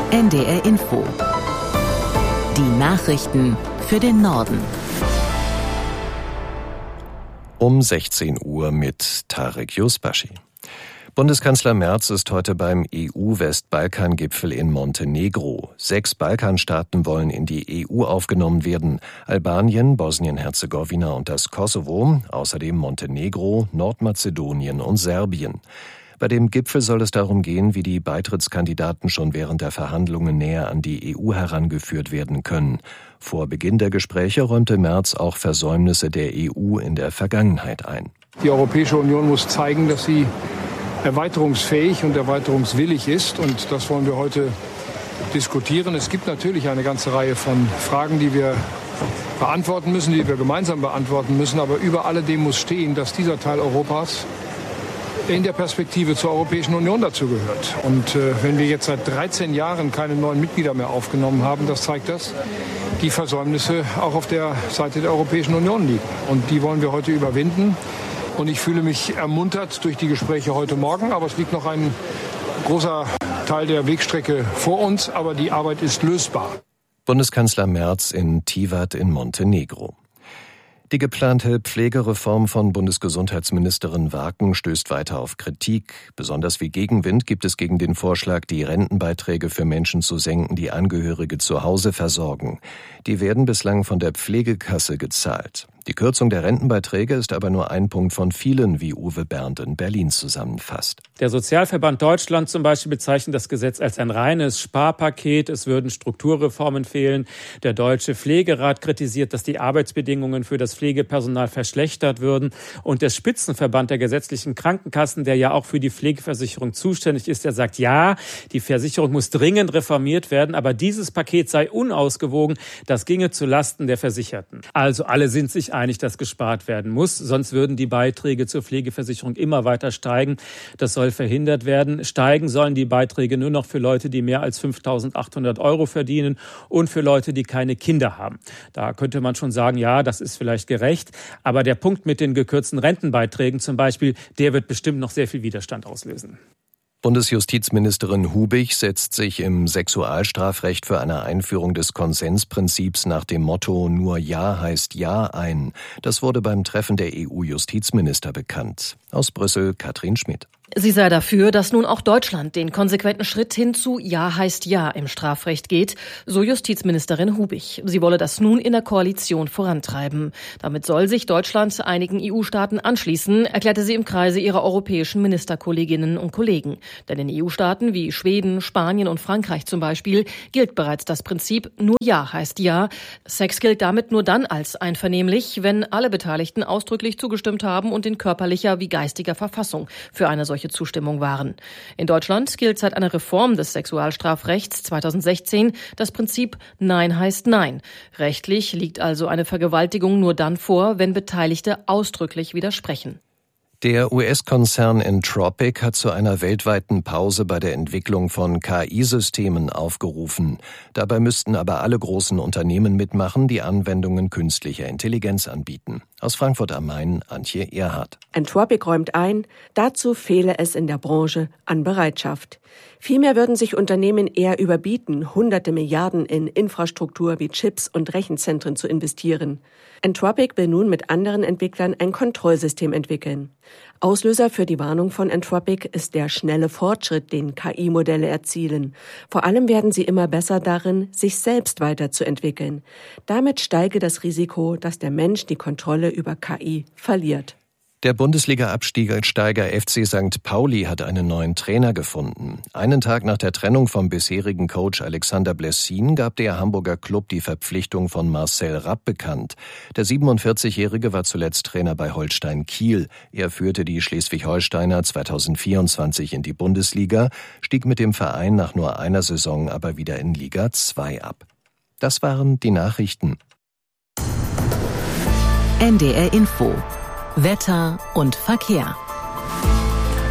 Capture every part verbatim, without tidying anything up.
N D R Info. Die Nachrichten für den Norden. Um sechzehn Uhr mit Tarek Yusbashi. Bundeskanzler Merz ist heute beim E U-Westbalkan-Gipfel in Montenegro. Sechs Balkanstaaten wollen in die E U aufgenommen werden. Albanien, Bosnien-Herzegowina und das Kosovo, außerdem Montenegro, Nordmazedonien und Serbien. Bei dem Gipfel soll es darum gehen, wie die Beitrittskandidaten schon während der Verhandlungen näher an die E U herangeführt werden können. Vor Beginn der Gespräche räumte Merz auch Versäumnisse der E U in der Vergangenheit ein. Die Europäische Union muss zeigen, dass sie erweiterungsfähig und erweiterungswillig ist. Und das wollen wir heute diskutieren. Es gibt natürlich eine ganze Reihe von Fragen, die wir beantworten müssen, die wir gemeinsam beantworten müssen. Aber über alledem muss stehen, dass dieser Teil Europas in der Perspektive zur Europäischen Union dazu gehört. Und äh, wenn wir jetzt seit dreizehn Jahren keine neuen Mitglieder mehr aufgenommen haben, das zeigt, dass die Versäumnisse auch auf der Seite der Europäischen Union liegen. Und die wollen wir heute überwinden. Und ich fühle mich ermuntert durch die Gespräche heute Morgen. Aber es liegt noch ein großer Teil der Wegstrecke vor uns. Aber die Arbeit ist lösbar. Bundeskanzler Merz in Tivat in Montenegro. Die geplante Pflegereform von Bundesgesundheitsministerin Waken stößt weiter auf Kritik. Besonders viel Gegenwind gibt es gegen den Vorschlag, die Rentenbeiträge für Menschen zu senken, die Angehörige zu Hause versorgen. Die werden bislang von der Pflegekasse gezahlt. Die Kürzung der Rentenbeiträge ist aber nur ein Punkt von vielen, wie Uwe Bernd in Berlin zusammenfasst. Der Sozialverband Deutschland zum Beispiel bezeichnet das Gesetz als ein reines Sparpaket. Es würden Strukturreformen fehlen. Der Deutsche Pflegerat kritisiert, dass die Arbeitsbedingungen für das Pflegepersonal verschlechtert würden. Und der Spitzenverband der gesetzlichen Krankenkassen, der ja auch für die Pflegeversicherung zuständig ist, der sagt, ja, die Versicherung muss dringend reformiert werden, aber dieses Paket sei unausgewogen. Das ginge zu Lasten der Versicherten. Also alle sind sich einig, dass gespart werden muss. Sonst würden die Beiträge zur Pflegeversicherung immer weiter steigen. Das soll verhindert werden. Steigen sollen die Beiträge nur noch für Leute, die mehr als fünftausendachthundert Euro verdienen und für Leute, die keine Kinder haben. Da könnte man schon sagen, ja, das ist vielleicht gerecht. Aber der Punkt mit den gekürzten Rentenbeiträgen zum Beispiel, der wird bestimmt noch sehr viel Widerstand auslösen. Bundesjustizministerin Hubig setzt sich im Sexualstrafrecht für eine Einführung des Konsensprinzips nach dem Motto "Nur Ja heißt Ja" ein. Das wurde beim Treffen der E U-Justizminister bekannt. Aus Brüssel Katrin Schmidt. Sie sei dafür, dass nun auch Deutschland den konsequenten Schritt hin zu Ja heißt Ja im Strafrecht geht, so Justizministerin Hubig. Sie wolle das nun in der Koalition vorantreiben. Damit soll sich Deutschland einigen E U-Staaten anschließen, erklärte sie im Kreise ihrer europäischen Ministerkolleginnen und Kollegen. Denn in E U-Staaten wie Schweden, Spanien und Frankreich zum Beispiel gilt bereits das Prinzip Nur Ja heißt Ja. Sex gilt damit nur dann als einvernehmlich, wenn alle Beteiligten ausdrücklich zugestimmt haben und in körperlicher wie geistiger Verfassung für eine solche Zustimmung waren. In Deutschland gilt seit einer Reform des Sexualstrafrechts zweitausendsechzehn das Prinzip Nein heißt Nein. Rechtlich liegt also eine Vergewaltigung nur dann vor, wenn Beteiligte ausdrücklich widersprechen. Der U S-Konzern Anthropic hat zu einer weltweiten Pause bei der Entwicklung von K I-Systemen aufgerufen. Dabei müssten aber alle großen Unternehmen mitmachen, die Anwendungen künstlicher Intelligenz anbieten. Aus Frankfurt am Main, Antje Erhardt. Anthropic räumt ein, dazu fehle es in der Branche an Bereitschaft. Vielmehr würden sich Unternehmen eher überbieten, hunderte Milliarden in Infrastruktur wie Chips und Rechenzentren zu investieren. Anthropic will nun mit anderen Entwicklern ein Kontrollsystem entwickeln. Auslöser für die Warnung von Anthropic ist der schnelle Fortschritt, den K I-Modelle erzielen. Vor allem werden sie immer besser darin, sich selbst weiterzuentwickeln. Damit steige das Risiko, dass der Mensch die Kontrolle über K I verliert. Der Bundesliga-Absteiger F C Sankt Pauli hat einen neuen Trainer gefunden. Einen Tag nach der Trennung vom bisherigen Coach Alexander Blessin gab der Hamburger Klub die Verpflichtung von Marcel Rapp bekannt. Der siebenundvierzigjährige war zuletzt Trainer bei Holstein Kiel. Er führte die Schleswig-Holsteiner zweitausendvierundzwanzig in die Bundesliga, stieg mit dem Verein nach nur einer Saison aber wieder in Liga zwei ab. Das waren die Nachrichten. N D R Info. Wetter und Verkehr.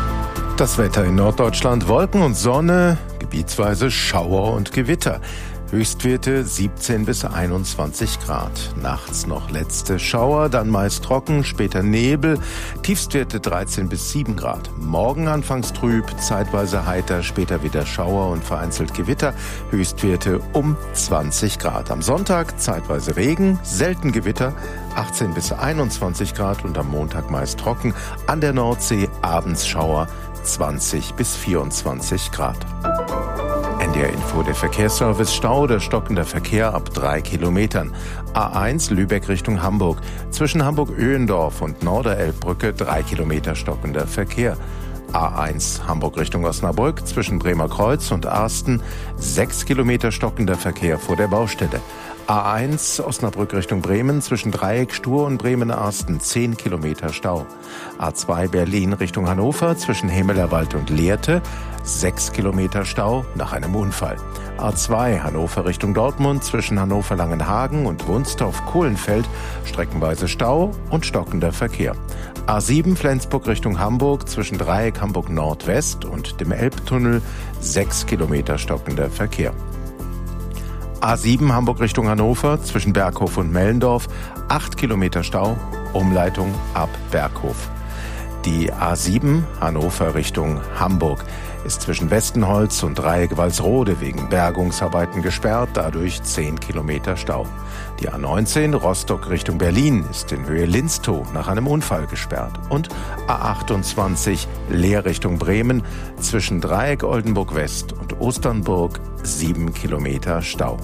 Das Wetter in Norddeutschland: Wolken und Sonne, gebietsweise Schauer und Gewitter. Höchstwerte siebzehn bis einundzwanzig Grad. Nachts noch letzte Schauer, dann meist trocken, später Nebel. Tiefstwerte dreizehn bis sieben Grad. Morgen anfangs trüb, zeitweise heiter, später wieder Schauer und vereinzelt Gewitter. Höchstwerte um zwanzig Grad. Am Sonntag zeitweise Regen, selten Gewitter, achtzehn bis einundzwanzig Grad und am Montag meist trocken. An der Nordsee abends Schauer, zwanzig bis vierundzwanzig Grad. N D R Info, der Verkehrsservice. Stau oder stockender Verkehr ab drei Kilometern. A eins Lübeck Richtung Hamburg. Zwischen Hamburg-Öhendorf und Norderelbbrücke drei Kilometer stockender Verkehr. A eins Hamburg Richtung Osnabrück. Zwischen Bremer Kreuz und Arsten sechs Kilometer stockender Verkehr vor der Baustelle. A eins Osnabrück Richtung Bremen, zwischen Dreieck, Stur und Bremen-Arsten zehn Kilometer Stau. A zwei Berlin Richtung Hannover, zwischen Hemelerwald und Lehrte sechs Kilometer Stau nach einem Unfall. A zwei Hannover Richtung Dortmund, zwischen Hannover-Langenhagen und Wunstorf-Kohlenfeld streckenweise Stau und stockender Verkehr. A sieben Flensburg Richtung Hamburg, zwischen Dreieck Hamburg Nordwest und dem Elbtunnel sechs Kilometer stockender Verkehr. A sieben Hamburg Richtung Hannover, zwischen Berghof und Mellendorf, acht Kilometer Stau, Umleitung ab Berghof. Die A sieben Hannover Richtung Hamburg ist zwischen Westenholz und Dreieck-Walsrode wegen Bergungsarbeiten gesperrt, dadurch zehn Kilometer Stau. Die A neunzehn Rostock Richtung Berlin ist in Höhe Linstow nach einem Unfall gesperrt. Und A achtundzwanzig Leer Richtung Bremen zwischen Dreieck Oldenburg West und Osternburg sieben Kilometer Stau.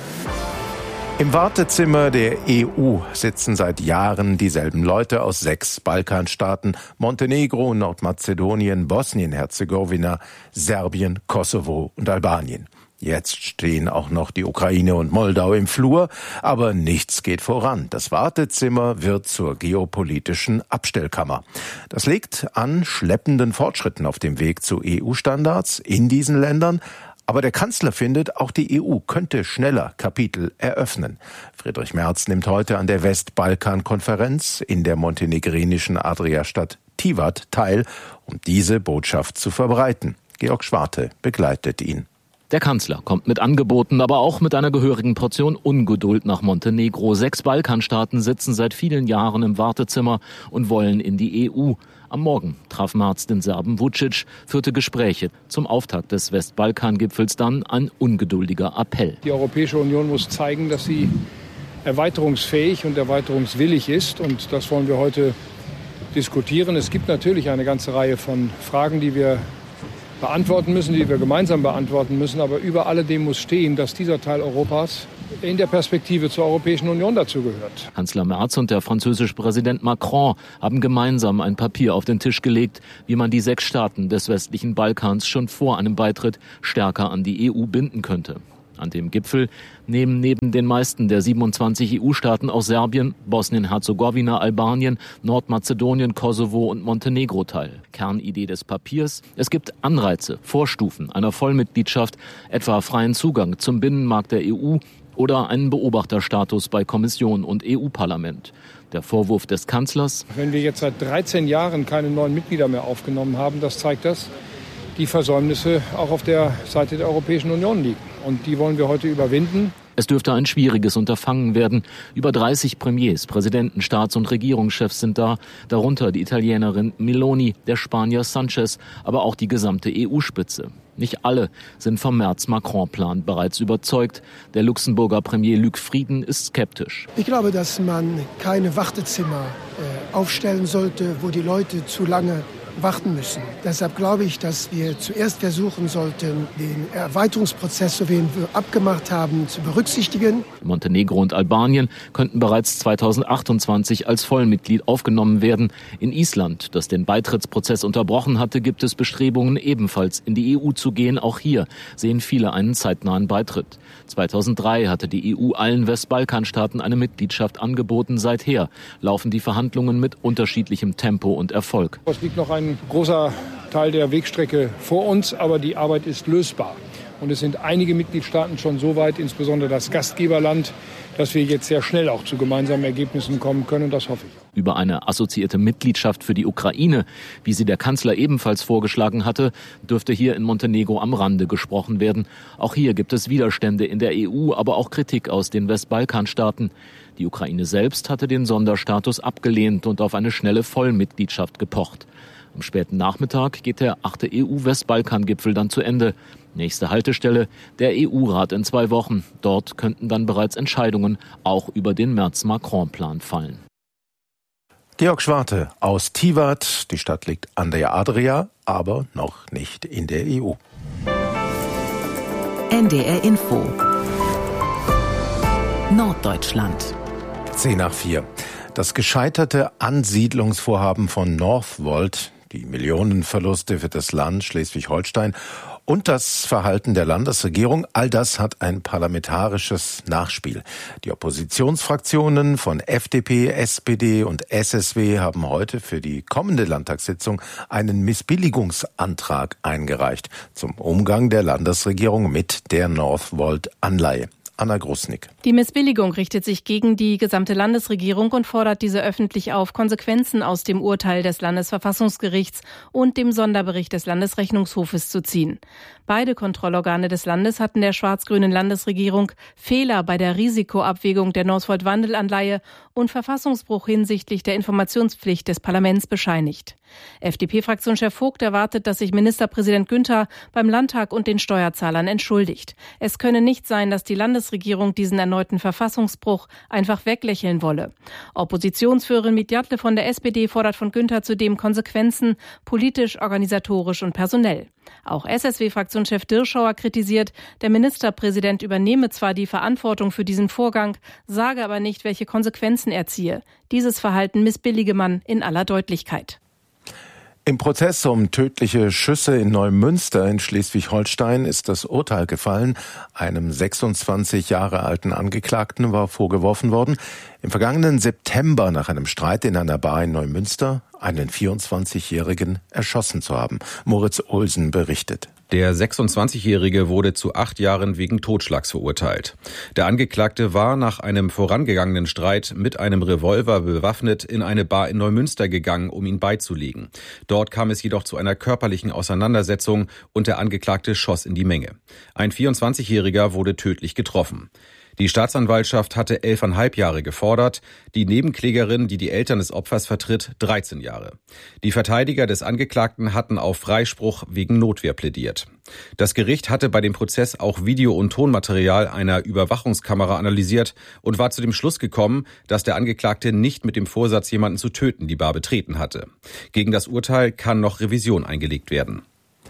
Im Wartezimmer der E U sitzen seit Jahren dieselben Leute aus sechs Balkanstaaten: Montenegro, Nordmazedonien, Bosnien-Herzegowina, Serbien, Kosovo und Albanien. Jetzt stehen auch noch die Ukraine und Moldau im Flur, aber nichts geht voran. Das Wartezimmer wird zur geopolitischen Abstellkammer. Das liegt an schleppenden Fortschritten auf dem Weg zu E U-Standards in diesen Ländern. Aber der Kanzler findet, auch die E U könnte schneller Kapitel eröffnen. Friedrich Merz nimmt heute an der Westbalkan-Konferenz in der montenegrinischen Adriastadt Tivat teil, um diese Botschaft zu verbreiten. Georg Schwarte begleitet ihn. Der Kanzler kommt mit Angeboten, aber auch mit einer gehörigen Portion Ungeduld nach Montenegro. Sechs Balkanstaaten sitzen seit vielen Jahren im Wartezimmer und wollen in die E U. Am Morgen traf Merz den Serben Vučić, führte Gespräche. Zum Auftakt des Westbalkan-Gipfels dann ein ungeduldiger Appell. Die Europäische Union muss zeigen, dass sie erweiterungsfähig und erweiterungswillig ist. Und das wollen wir heute diskutieren. Es gibt natürlich eine ganze Reihe von Fragen, die wir beantworten müssen, die wir gemeinsam beantworten müssen. Aber über alledem muss stehen, dass dieser Teil Europas in der Perspektive zur Europäischen Union dazugehört. Kanzler Merz und der französische Präsident Macron haben gemeinsam ein Papier auf den Tisch gelegt, wie man die sechs Staaten des westlichen Balkans schon vor einem Beitritt stärker an die E U binden könnte. An dem Gipfel nehmen neben den meisten der siebenundzwanzig E U-Staaten auch Serbien, Bosnien-Herzegowina, Albanien, Nordmazedonien, Kosovo und Montenegro teil. Kernidee des Papiers: Es gibt Anreize, Vorstufen einer Vollmitgliedschaft, etwa freien Zugang zum Binnenmarkt der E U oder einen Beobachterstatus bei Kommission und E U-Parlament. Der Vorwurf des Kanzlers: Wenn wir jetzt seit dreizehn Jahren keine neuen Mitglieder mehr aufgenommen haben, das zeigt, dass die Versäumnisse auch auf der Seite der Europäischen Union liegen. Und die wollen wir heute überwinden. Es dürfte ein schwieriges Unterfangen werden. Über dreißig Premiers, Präsidenten, Staats- und Regierungschefs sind da, darunter die Italienerin Meloni, der Spanier Sanchez, aber auch die gesamte E U-Spitze. Nicht alle sind vom Merz-Macron-Plan bereits überzeugt. Der Luxemburger Premier Luc Frieden ist skeptisch. Ich glaube, dass man keine Wartezimmer äh, aufstellen sollte, wo die Leute zu lange warten müssen. Deshalb glaube ich, dass wir zuerst versuchen sollten, den Erweiterungsprozess, so wie wir abgemacht haben, zu berücksichtigen. Montenegro und Albanien könnten bereits zweitausendachtundzwanzig als Vollmitglied aufgenommen werden. In Island, das den Beitrittsprozess unterbrochen hatte, gibt es Bestrebungen, ebenfalls in die E U zu gehen. Auch hier sehen viele einen zeitnahen Beitritt. zweitausenddrei hatte die E U allen Westbalkanstaaten eine Mitgliedschaft angeboten. Seither laufen die Verhandlungen mit unterschiedlichem Tempo und Erfolg. Es liegt noch ein ein großer Teil der Wegstrecke vor uns, aber die Arbeit ist lösbar. Und es sind einige Mitgliedstaaten schon so weit, insbesondere das Gastgeberland, dass wir jetzt sehr schnell auch zu gemeinsamen Ergebnissen kommen können. Und das hoffe ich. Über eine assoziierte Mitgliedschaft für die Ukraine, wie sie der Kanzler ebenfalls vorgeschlagen hatte, dürfte hier in Montenegro am Rande gesprochen werden. Auch hier gibt es Widerstände in der E U, aber auch Kritik aus den Westbalkanstaaten. Die Ukraine selbst hatte den Sonderstatus abgelehnt und auf eine schnelle Vollmitgliedschaft gepocht. Am späten Nachmittag geht der achte E U-Westbalkan-Gipfel dann zu Ende. Nächste Haltestelle, der E U-Rat in zwei Wochen. Dort könnten dann bereits Entscheidungen auch über den Merz-Macron-Plan fallen. Georg Schwarte aus Tivat. Die Stadt liegt an der Adria, aber noch nicht in der E U. N D R Info Norddeutschland. zehn nach vier. Das gescheiterte Ansiedlungsvorhaben von Northvolt, die Millionenverluste für das Land Schleswig-Holstein und das Verhalten der Landesregierung, all das hat ein parlamentarisches Nachspiel. Die Oppositionsfraktionen von F D P, S P D und S S W haben heute für die kommende Landtagssitzung einen Missbilligungsantrag eingereicht zum Umgang der Landesregierung mit der Northvolt-Anleihe. Anna Grusnick. Die Missbilligung richtet sich gegen die gesamte Landesregierung und fordert diese öffentlich auf, Konsequenzen aus dem Urteil des Landesverfassungsgerichts und dem Sonderbericht des Landesrechnungshofes zu ziehen. Beide Kontrollorgane des Landes hatten der schwarz-grünen Landesregierung Fehler bei der Risikoabwägung der Northvolt-Wandelanleihe und Verfassungsbruch hinsichtlich der Informationspflicht des Parlaments bescheinigt. F D P-Fraktionschef Vogt erwartet, dass sich Ministerpräsident Günther beim Landtag und den Steuerzahlern entschuldigt. Es könne nicht sein, dass die Landesregierung diesen erneuten Verfassungsbruch einfach weglächeln wolle. Oppositionsführerin Midjatle von der S P D fordert von Günther zudem Konsequenzen, politisch, organisatorisch und personell. Auch S S W-Fraktionschef Dirschauer kritisiert, der Ministerpräsident übernehme zwar die Verantwortung für diesen Vorgang, sage aber nicht, welche Konsequenzen er ziehe. Dieses Verhalten missbillige man in aller Deutlichkeit. Im Prozess um tödliche Schüsse in Neumünster in Schleswig-Holstein ist das Urteil gefallen. Einem sechsundzwanzig Jahre alten Angeklagten war vorgeworfen worden, im vergangenen September nach einem Streit in einer Bar in Neumünster einen vierundzwanzigjährigen erschossen zu haben. Moritz Olsen berichtet. Der sechsundzwanzigjährige wurde zu acht Jahren wegen Totschlags verurteilt. Der Angeklagte war nach einem vorangegangenen Streit mit einem Revolver bewaffnet in eine Bar in Neumünster gegangen, um ihn beizulegen. Dort kam es jedoch zu einer körperlichen Auseinandersetzung und der Angeklagte schoss in die Menge. Ein vierundzwanzigjähriger wurde tödlich getroffen. Die Staatsanwaltschaft hatte elfeinhalb Jahre gefordert, die Nebenklägerin, die die Eltern des Opfers vertritt, dreizehn Jahre. Die Verteidiger des Angeklagten hatten auf Freispruch wegen Notwehr plädiert. Das Gericht hatte bei dem Prozess auch Video- und Tonmaterial einer Überwachungskamera analysiert und war zu dem Schluss gekommen, dass der Angeklagte nicht mit dem Vorsatz, jemanden zu töten, die Bar betreten hatte. Gegen das Urteil kann noch Revision eingelegt werden.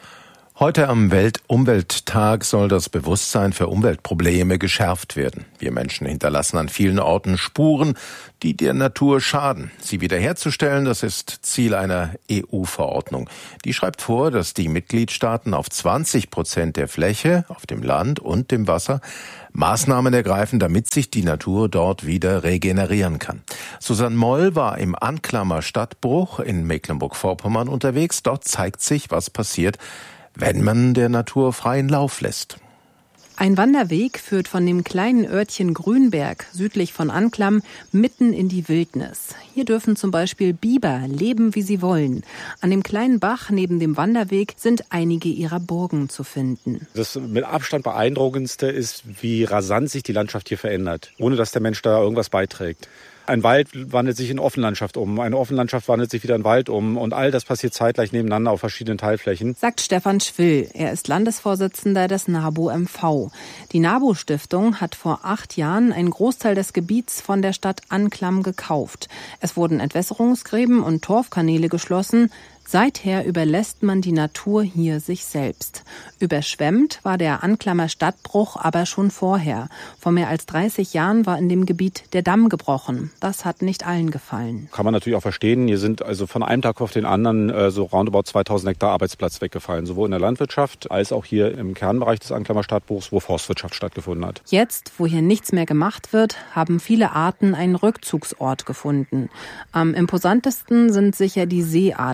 Heute am Weltumwelttag soll das Bewusstsein für Umweltprobleme geschärft werden. Wir Menschen hinterlassen an vielen Orten Spuren, die der Natur schaden. Sie wiederherzustellen, das ist Ziel einer E U-Verordnung. Die schreibt vor, dass die Mitgliedstaaten auf zwanzig Prozent der Fläche, auf dem Land und dem Wasser, Maßnahmen ergreifen, damit sich die Natur dort wieder regenerieren kann. Susanne Moll war im Anklammer Stadtbruch in Mecklenburg-Vorpommern unterwegs. Dort zeigt sich, was passiert, wenn man der Natur freien Lauf lässt. Ein Wanderweg führt von dem kleinen Örtchen Grünberg südlich von Anklam mitten in die Wildnis. Hier dürfen zum Beispiel Biber leben, wie sie wollen. An dem kleinen Bach neben dem Wanderweg sind einige ihrer Burgen zu finden. Das mit Abstand beeindruckendste ist, wie rasant sich die Landschaft hier verändert, ohne dass der Mensch da irgendwas beiträgt. Ein Wald wandelt sich in Offenlandschaft um, eine Offenlandschaft wandelt sich wieder in Wald um und all das passiert zeitgleich nebeneinander auf verschiedenen Teilflächen. Sagt Stefan Schwill. Er ist Landesvorsitzender des NABU M V. Die NABU-Stiftung hat vor acht Jahren einen Großteil des Gebiets von der Stadt Anklam gekauft. Es wurden Entwässerungsgräben und Torfkanäle geschlossen. Seither überlässt man die Natur hier sich selbst. Überschwemmt war der Anklammer Stadtbruch aber schon vorher. Vor mehr als dreißig Jahren war in dem Gebiet der Damm gebrochen. Das hat nicht allen gefallen. Kann man natürlich auch verstehen. Hier sind also von einem Tag auf den anderen äh, so roundabout zweitausend Hektar Arbeitsplatz weggefallen. Sowohl in der Landwirtschaft als auch hier im Kernbereich des Anklammer Stadtbruchs, wo Forstwirtschaft stattgefunden hat. Jetzt, wo hier nichts mehr gemacht wird, haben viele Arten einen Rückzugsort gefunden. Am imposantesten sind sicher die Seeadler. Die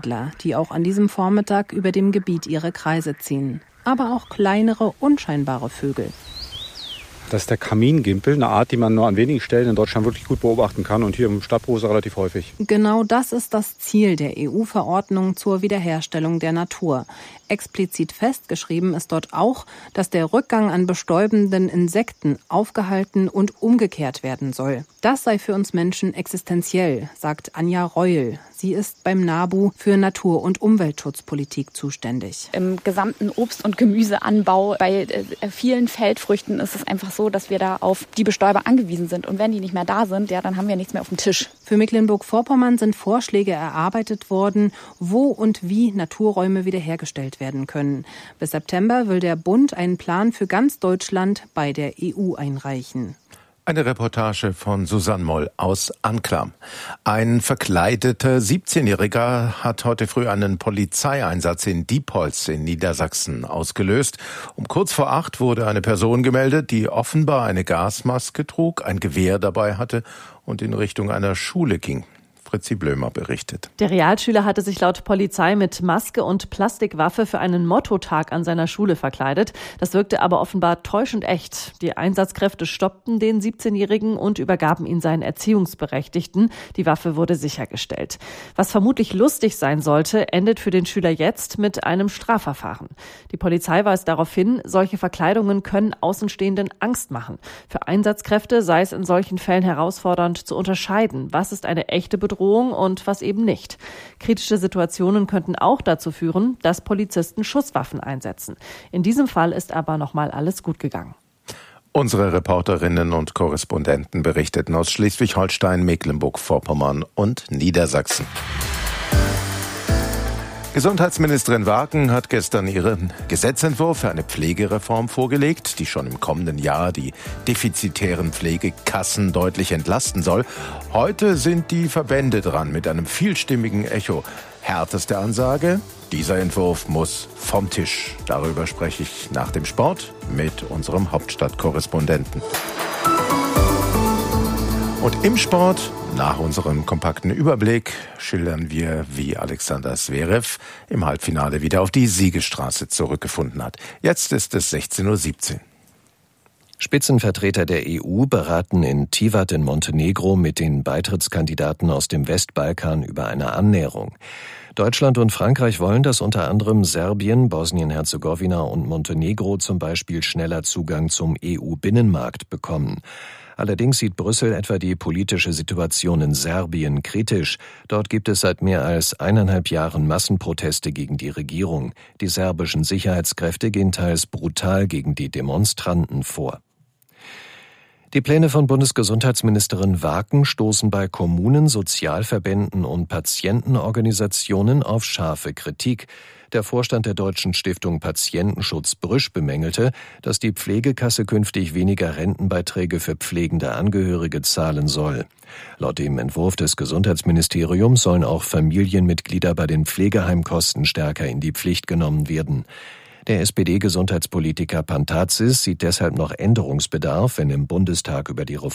die auch an diesem Vormittag über dem Gebiet ihre Kreise ziehen. Aber auch kleinere, unscheinbare Vögel. Das ist der Kamingimpel, eine Art, die man nur an wenigen Stellen in Deutschland wirklich gut beobachten kann und hier im Stadtbüro relativ häufig. Genau das ist das Ziel der E U-Verordnung zur Wiederherstellung der Natur. Explizit festgeschrieben ist dort auch, dass der Rückgang an bestäubenden Insekten aufgehalten und umgekehrt werden soll. Das sei für uns Menschen existenziell, sagt Anja Reul. Sie ist beim NABU für Natur- und Umweltschutzpolitik zuständig. Im gesamten Obst- und Gemüseanbau, bei äh, vielen Feldfrüchten ist es einfach so, dass wir da auf die Bestäuber angewiesen sind. Und wenn die nicht mehr da sind, ja, dann haben wir nichts mehr auf dem Tisch. Für Mecklenburg-Vorpommern sind Vorschläge erarbeitet worden, wo und wie Naturräume wiederhergestellt werden können. Bis September will der Bund einen Plan für ganz Deutschland bei der E U einreichen. Eine Reportage von Susanne Moll aus Anklam. Ein verkleideter siebzehnjähriger hat heute früh einen Polizeieinsatz in Diepholz in Niedersachsen ausgelöst. Um kurz vor acht wurde eine Person gemeldet, die offenbar eine Gasmaske trug, ein Gewehr dabei hatte und in Richtung einer Schule ging. Fritzi Blömer berichtet. Der Realschüler hatte sich laut Polizei mit Maske und Plastikwaffe für einen Mottotag an seiner Schule verkleidet. Das wirkte aber offenbar täuschend echt. Die Einsatzkräfte stoppten den siebzehnjährigen und übergaben ihn seinen Erziehungsberechtigten. Die Waffe wurde sichergestellt. Was vermutlich lustig sein sollte, endet für den Schüler jetzt mit einem Strafverfahren. Die Polizei weist darauf hin, solche Verkleidungen können Außenstehenden Angst machen. Für Einsatzkräfte sei es in solchen Fällen herausfordernd zu unterscheiden, was ist eine echte Bedrohung und was eben nicht. Kritische Situationen könnten auch dazu führen, dass Polizisten Schusswaffen einsetzen. In diesem Fall ist aber nochmal alles gut gegangen. Unsere Reporterinnen und Korrespondenten berichteten aus Schleswig-Holstein, Mecklenburg-Vorpommern und Niedersachsen. Gesundheitsministerin Waken hat gestern ihren Gesetzentwurf für eine Pflegereform vorgelegt, die schon im kommenden Jahr die defizitären Pflegekassen deutlich entlasten soll. Heute sind die Verbände dran mit einem vielstimmigen Echo. Härteste Ansage: Dieser Entwurf muss vom Tisch. Darüber spreche ich nach dem Sport mit unserem Hauptstadtkorrespondenten. Und im Sport, nach unserem kompakten Überblick, schildern wir, wie Alexander Zverev im Halbfinale wieder auf die Siegesstraße zurückgefunden hat. Jetzt ist es sechzehn Uhr siebzehn. Spitzenvertreter der E U beraten in Tivat in Montenegro mit den Beitrittskandidaten aus dem Westbalkan über eine Annäherung. Deutschland und Frankreich wollen, dass unter anderem Serbien, Bosnien-Herzegowina und Montenegro zum Beispiel schneller Zugang zum E U-Binnenmarkt bekommen. Allerdings sieht Brüssel etwa die politische Situation in Serbien kritisch. Dort gibt es seit mehr als eineinhalb Jahren Massenproteste gegen die Regierung. Die serbischen Sicherheitskräfte gehen teils brutal gegen die Demonstranten vor. Die Pläne von Bundesgesundheitsministerin Waken stoßen bei Kommunen, Sozialverbänden und Patientenorganisationen auf scharfe Kritik. Der Vorstand der Deutschen Stiftung Patientenschutz Brüsch bemängelte, dass die Pflegekasse künftig weniger Rentenbeiträge für pflegende Angehörige zahlen soll. Laut dem Entwurf des Gesundheitsministeriums sollen auch Familienmitglieder bei den Pflegeheimkosten stärker in die Pflicht genommen werden. Der S P D-Gesundheitspolitiker Pantazis sieht deshalb noch Änderungsbedarf, wenn im Bundestag über die Reform